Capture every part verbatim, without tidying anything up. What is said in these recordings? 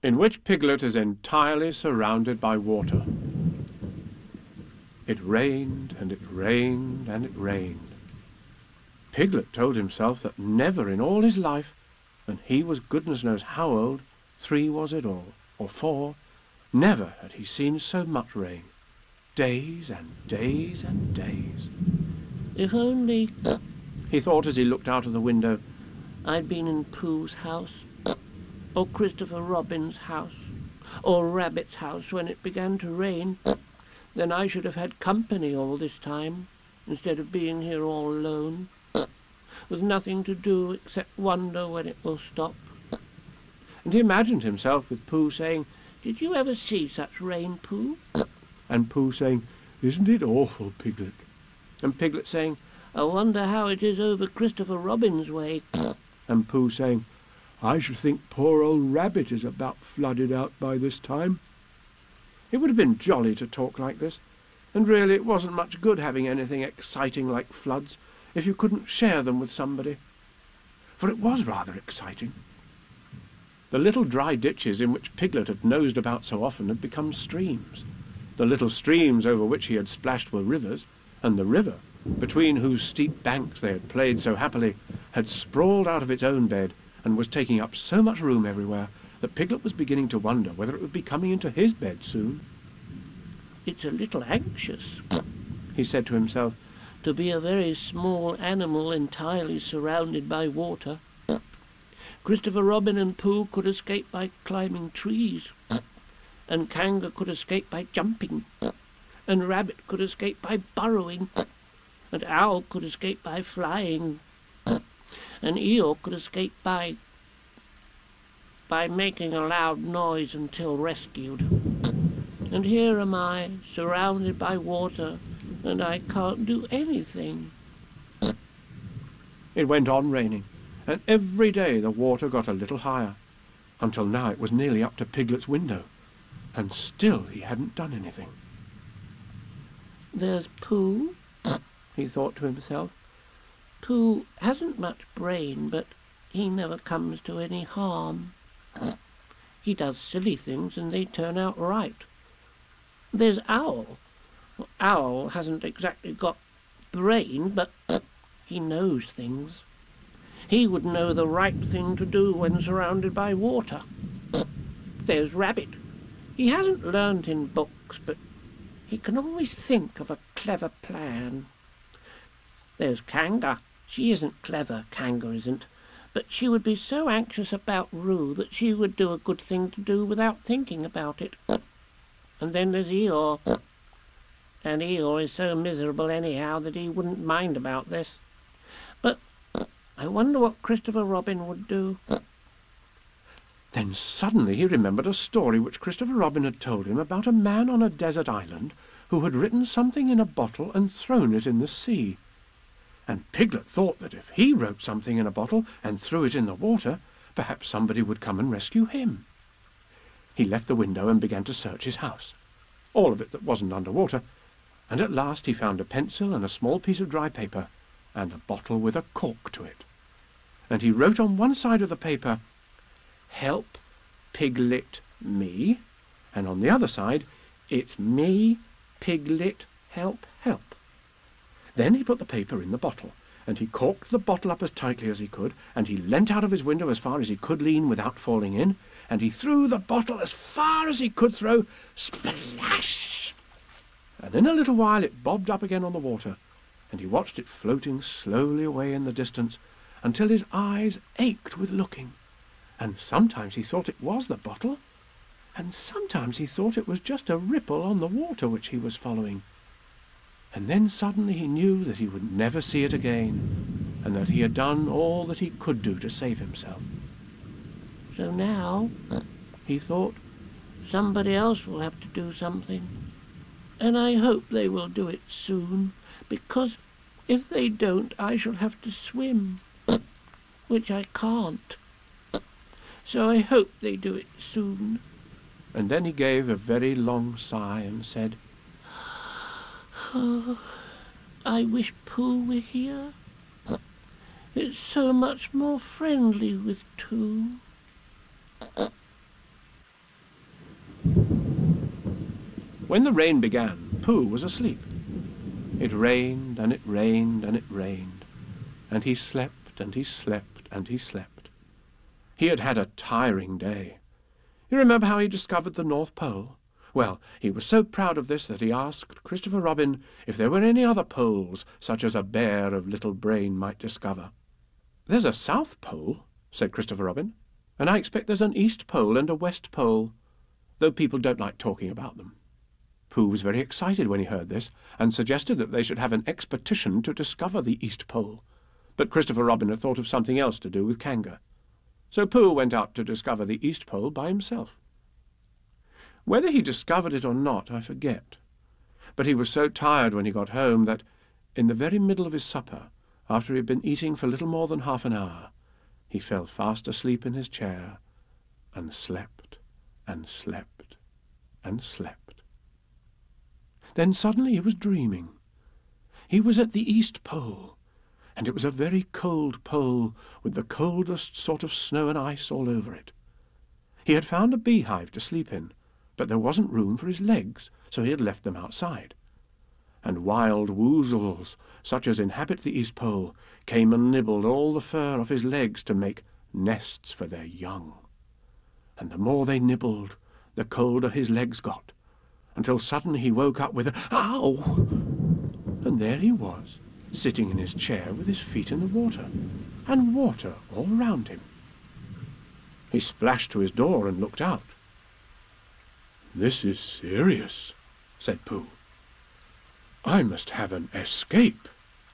in which Piglet is entirely surrounded by water. It rained, and it rained, and it rained. Piglet told himself that never in all his life, and he was goodness knows how old, three was it all, or four, never had he seen so much rain. Days and days and days. If only, he thought as he looked out of the window, I'd been in Pooh's house, or Christopher Robin's house, or Rabbit's house when it began to rain, then I should have had company all this time, instead of being here all alone, with nothing to do except wonder when it will stop. And he imagined himself with Pooh saying, Did you ever see such rain, Pooh? And Pooh saying, Isn't it awful, Piglet? And Piglet saying, I wonder how it is over Christopher Robin's way. And Pooh saying, I should think poor old Rabbit is about flooded out by this time. It would have been jolly to talk like this, and really it wasn't much good having anything exciting like floods if you couldn't share them with somebody. For it was rather exciting. The little dry ditches in which Piglet had nosed about so often had become streams. The little streams over which he had splashed were rivers, and the river, between whose steep banks they had played so happily, had sprawled out of its own bed and was taking up so much room everywhere that Piglet was beginning to wonder whether it would be coming into his bed soon. It's a little anxious, he said to himself, to be a very small animal entirely surrounded by water. Christopher Robin and Pooh could escape by climbing trees, and Kanga could escape by jumping, and Rabbit could escape by burrowing, and Owl could escape by flying, and Eeyore could escape by by making a loud noise until rescued. And here am I, surrounded by water, and I can't do anything. It went on raining, and every day the water got a little higher, until now it was nearly up to Piglet's window, and still he hadn't done anything. There's Pooh, he thought to himself. Pooh hasn't much brain, but he never comes to any harm. He does silly things and they turn out right. There's Owl. Owl hasn't exactly got brain, but he knows things. He would know the right thing to do when surrounded by water. There's Rabbit. He hasn't learned in books, but he can always think of a clever plan. There's Kanga. She isn't clever, Kanga isn't, but she would be so anxious about Roo that she would do a good thing to do without thinking about it. And then there's Eeyore. And Eeyore is so miserable anyhow that he wouldn't mind about this. But I wonder what Christopher Robin would do. Then suddenly he remembered a story which Christopher Robin had told him about a man on a desert island who had written something in a bottle and thrown it in the sea. And Piglet thought that if he wrote something in a bottle and threw it in the water, perhaps somebody would come and rescue him. He left the window and began to search his house, all of it that wasn't under water, and at last he found a pencil and a small piece of dry paper and a bottle with a cork to it. And he wrote on one side of the paper, Help Piglet me, and on the other side, It's me, Piglet, help, help. Then he put the paper in the bottle, and he corked the bottle up as tightly as he could, and he leant out of his window as far as he could lean without falling in, and he threw the bottle as far as he could throw, splash! And in a little while it bobbed up again on the water, and he watched it floating slowly away in the distance until his eyes ached with looking, and sometimes he thought it was the bottle, and sometimes he thought it was just a ripple on the water which he was following. And then suddenly he knew that he would never see it again, and that he had done all that he could do to save himself. So now, he thought, somebody else will have to do something. And I hope they will do it soon, because if they don't, I shall have to swim, which I can't. So I hope they do it soon. And then he gave a very long sigh and said, Oh, I wish Pooh were here. It's so much more friendly with two. When the rain began, Pooh was asleep. It rained, and it rained, and it rained, and he slept, and he slept, and he slept. He had had a tiring day. You remember how he discovered the North Pole? Well, he was so proud of this that he asked Christopher Robin if there were any other poles such as a bear of little brain might discover. "There's a South Pole," said Christopher Robin, "and I expect there's an East Pole and a West Pole, though people don't like talking about them." Pooh was very excited when he heard this, and suggested that they should have an expedition to discover the East Pole. But Christopher Robin had thought of something else to do with Kanga. So Pooh went out to discover the East Pole by himself. Whether he discovered it or not, I forget. But he was so tired when he got home that, in the very middle of his supper, after he had been eating for little more than half an hour, he fell fast asleep in his chair, and slept, and slept, and slept. Then suddenly he was dreaming. He was at the East Pole, and it was a very cold pole with the coldest sort of snow and ice all over it. He had found a beehive to sleep in, but there wasn't room for his legs, so he had left them outside. And wild woozles, such as inhabit the East Pole, came and nibbled all the fur off his legs to make nests for their young. And the more they nibbled, the colder his legs got, until suddenly he woke up with a "Ow!" And there he was, sitting in his chair with his feet in the water, and water all round him. He splashed to his door and looked out. "This is serious," said Pooh. "I must have an escape."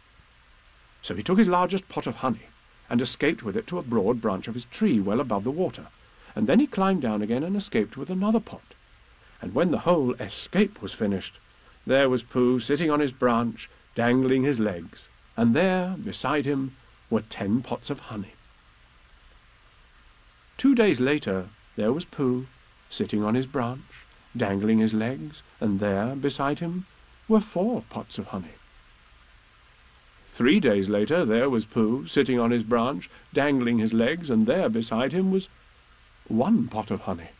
So he took his largest pot of honey and escaped with it to a broad branch of his tree well above the water, and then he climbed down again and escaped with another pot. And when the whole escape was finished, there was Pooh sitting on his branch, dangling his legs, and there, beside him, were ten pots of honey. Two days later, there was Pooh, sitting on his branch, dangling his legs, and there, beside him, were four pots of honey. Three days later, there was Pooh, sitting on his branch, dangling his legs, and there, beside him, was one pot of honey.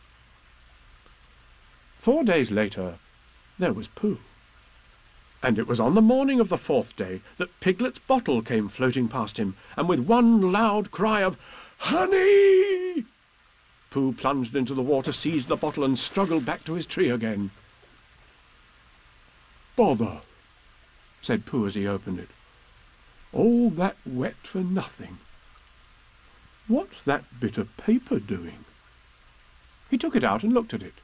Four days later, there was Pooh. And it was on the morning of the fourth day that Piglet's bottle came floating past him, and with one loud cry of "Honey!" Pooh plunged into the water, seized the bottle, and struggled back to his tree again. "Bother," said Pooh as he opened it. "All that wet for nothing. What's that bit of paper doing?" He took it out and looked at it.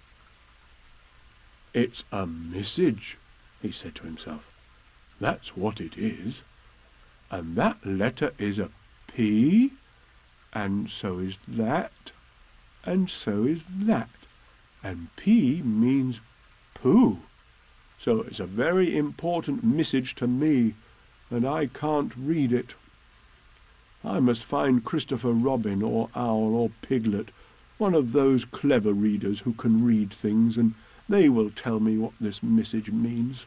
"It's a message," he said to himself. "That's what it is. And that letter is a P, and so is that, and so is that. And P means Pooh. So it's a very important message to me, and I can't read it. I must find Christopher Robin or Owl or Piglet, one of those clever readers who can read things, and they will tell me what this message means.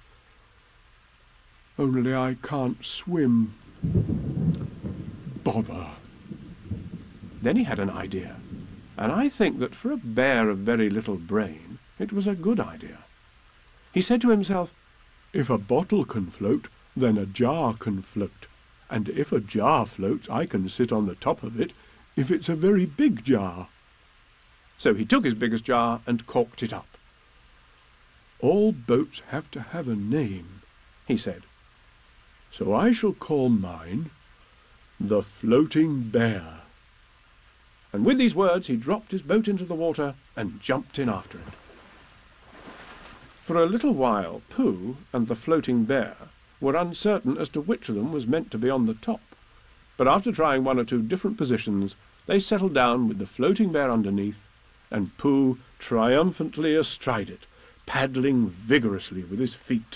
Only I can't swim. Bother." Then he had an idea, and I think that for a bear of very little brain it was a good idea. He said to himself, "If a bottle can float, then a jar can float, and if a jar floats I can sit on the top of it, if it's a very big jar." So he took his biggest jar and corked it up. "All boats have to have a name," he said. "So I shall call mine the Floating Bear." And with these words he dropped his boat into the water and jumped in after it. For a little while Pooh and the Floating Bear were uncertain as to which of them was meant to be on the top, but after trying one or two different positions they settled down with the Floating Bear underneath, and Pooh triumphantly astride it, paddling vigorously with his feet.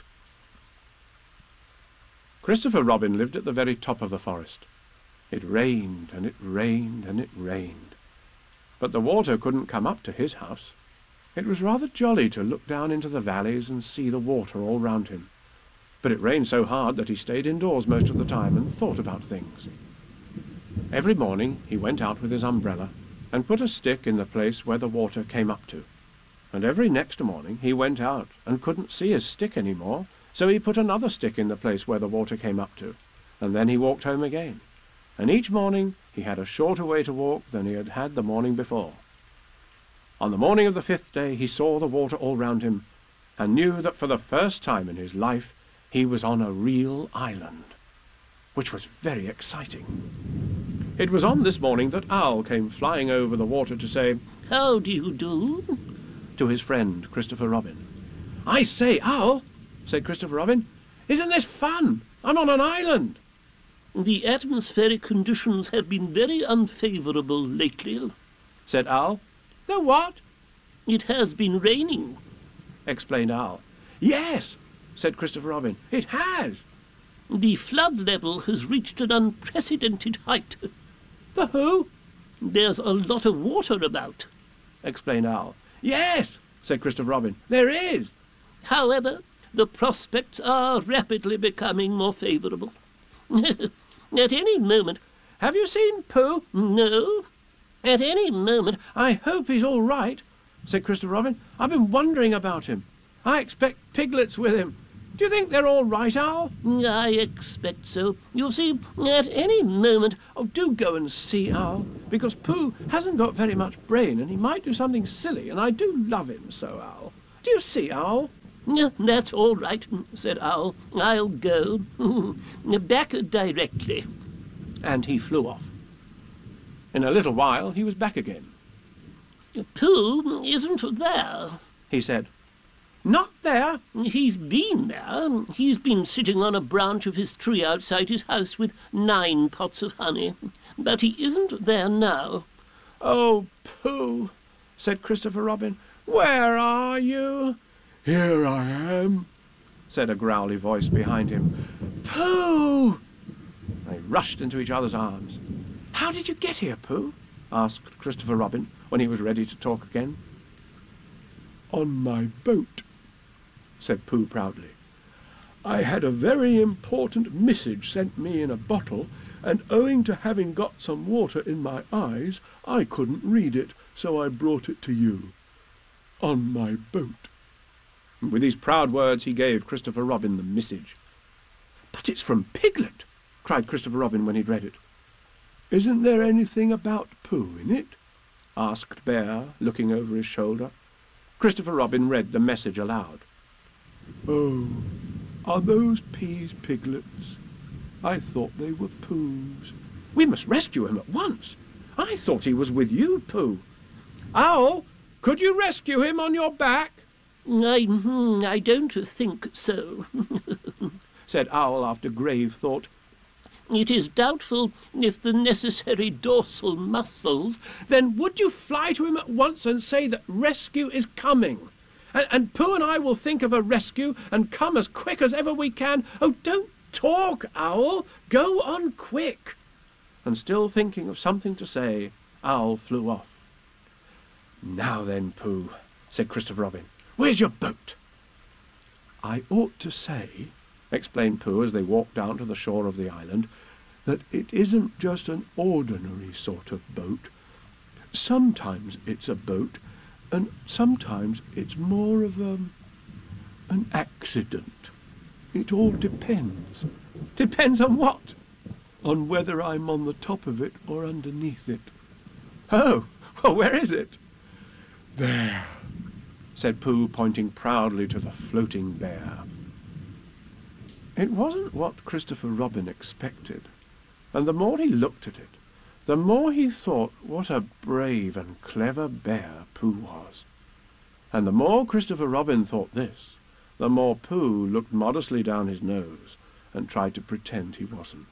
Christopher Robin lived at the very top of the forest. It rained, and it rained, and it rained. But the water couldn't come up to his house. It was rather jolly to look down into the valleys and see the water all round him. But it rained so hard that he stayed indoors most of the time and thought about things. Every morning he went out with his umbrella and put a stick in the place where the water came up to, And every next morning he went out and couldn't see his stick any more, so he put another stick in the place where the water came up to, and then he walked home again. And each morning he had a shorter way to walk than he had had the morning before. On the morning of the fifth day he saw the water all round him, and knew that for the first time in his life he was on a real island, which was very exciting. It was on this morning that Owl came flying over the water to say, "How do you do?" to his friend Christopher Robin. "I say, Owl," said Christopher Robin, "isn't this fun? I'm on an island." "The atmospheric conditions have been very unfavourable lately," said Owl. "The what?" "It has been raining," explained Owl. "Yes," said Christopher Robin, "it has." "The flood level has reached an unprecedented height." "The who?" "There's a lot of water about," explained Owl. "Yes," said Christopher Robin, "there is." "However, the prospects are rapidly becoming more favourable. At any moment—" "Have you seen Pooh?" "No." "At any moment—" "I hope he's all right," said Christopher Robin. "I've been wondering about him. I expect Piglet's with him. Do you think they're all right, Owl?" "I expect so. You see, at any moment—" "Oh, do go and see, Owl, because Pooh hasn't got very much brain, and he might do something silly, and I do love him so, Owl. Do you see, Owl?" "That's all right," said Owl. "I'll go. Back directly." And he flew off. In a little while he was back again. "Pooh isn't there," he said. "Not there?" "He's been there. He's been sitting on a branch of his tree outside his house with nine pots of honey. But he isn't there now." "Oh, Pooh," said Christopher Robin, "where are you?" "Here I am," said a growly voice behind him. "Pooh!" They rushed into each other's arms. "How did you get here, Pooh?" asked Christopher Robin when he was ready to talk again. "On my boat," said Pooh proudly. "I had a very important message sent me in a bottle, and owing to having got some water in my eyes, I couldn't read it, so I brought it to you. On my boat." With these proud words he gave Christopher Robin the message. "But it's from Piglet!" cried Christopher Robin when he'd read it. "Isn't there anything about Pooh in it?" asked Bear, looking over his shoulder. Christopher Robin read the message aloud. "Oh, are those peas Piglet's? I thought they were Pooh's." "We must rescue him at once. I thought he was with you, Pooh. Owl, could you rescue him on your back?" I, I don't think so," said Owl after grave thought. "It is doubtful if the necessary dorsal muscles—" "Then would you fly to him at once and say that rescue is coming? And, and Pooh and I will think of a rescue and come as quick as ever we can. Oh, don't talk, Owl. Go on quick." And still thinking of something to say, Owl flew off. "Now then, Pooh," said Christopher Robin, "where's your boat?" "I ought to say," explained Pooh as they walked down to the shore of the island, "that it isn't just an ordinary sort of boat. Sometimes it's a boat, and sometimes it's more of a, an accident. It all depends." "Depends on what?" "On whether I'm on the top of it or underneath it." "Oh, well, where is it?" "There," said Pooh, pointing proudly to the floating bear. It wasn't what Christopher Robin expected, and the more he looked at it, the more he thought what a brave and clever bear Pooh was. And the more Christopher Robin thought this, the more Pooh looked modestly down his nose and tried to pretend he wasn't.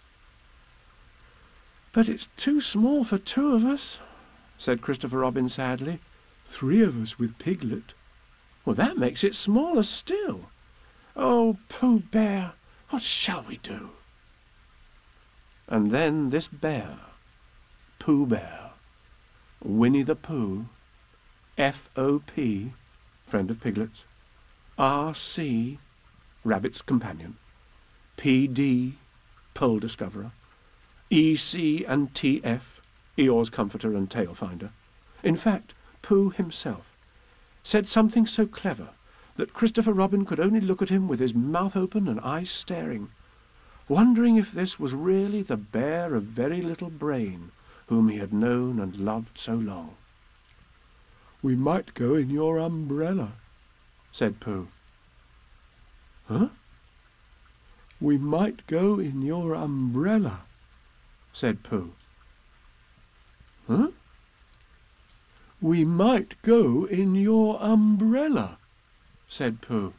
"But it's too small for two of us," said Christopher Robin sadly. "Three of us with Piglet." "Well, that makes it smaller still. Oh, Pooh Bear, what shall we do?" And then this bear, Pooh Bear, Winnie the Pooh, F O P, friend of Piglet's, R C, Rabbit's companion, P D, Pole Discoverer, E C and T F, Eeyore's comforter and tail finder, in fact, Pooh himself, said something so clever that Christopher Robin could only look at him with his mouth open and eyes staring, wondering if this was really the bear of very little brain whom he had known and loved so long. "We might go in your umbrella," said Pooh. "Huh?" "We might go in your umbrella," said Pooh. "Huh?" "We might go in your umbrella," said Pooh.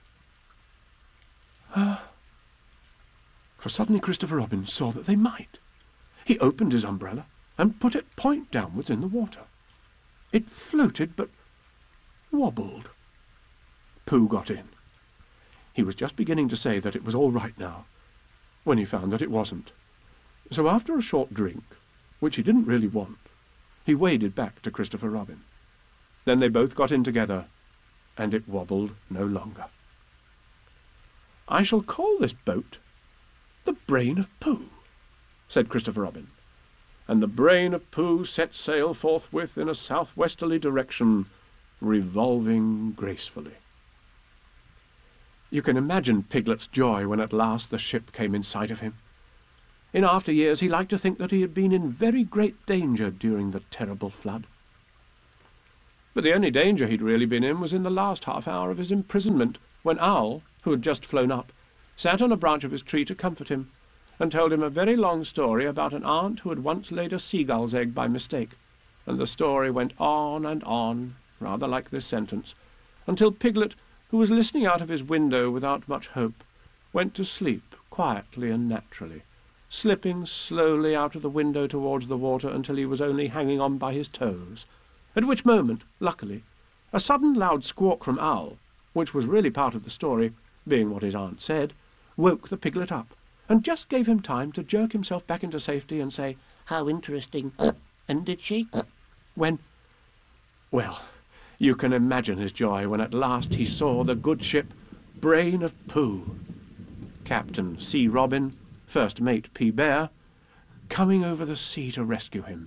Ah. For suddenly Christopher Robin saw that they might. He opened his umbrella and put it point downwards in the water. It floated but wobbled. Pooh got in. He was just beginning to say that it was all right now, when he found that it wasn't. So after a short drink, which he didn't really want, he waded back to Christopher Robin. Then they both got in together, and it wobbled no longer. "I shall call this boat the Brain of Pooh," said Christopher Robin, and the Brain of Pooh set sail forthwith in a southwesterly direction, revolving gracefully. You can imagine Piglet's joy when at last the ship came in sight of him. In after years he liked to think that he had been in very great danger during the terrible flood. But the only danger he'd really been in was in the last half hour of his imprisonment, when Owl, who had just flown up, sat on a branch of his tree to comfort him, and told him a very long story about an aunt who had once laid a seagull's egg by mistake, and the story went on and on, rather like this sentence, until Piglet, who was listening out of his window without much hope, went to sleep quietly and naturally, slipping slowly out of the window towards the water until he was only hanging on by his toes, at which moment, luckily, a sudden loud squawk from Owl, which was really part of the story, being what his aunt said, woke the Piglet up, and just gave him time to jerk himself back into safety and say, "How interesting. And did she?" when, well, you can imagine his joy when at last he saw the good ship Brain of Pooh, Captain C. Robin, First Mate P. Bear, coming over the sea to rescue him.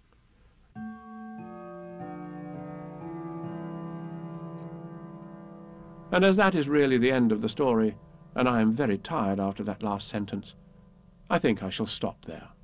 And as that is really the end of the story, and I am very tired after that last sentence, I think I shall stop there.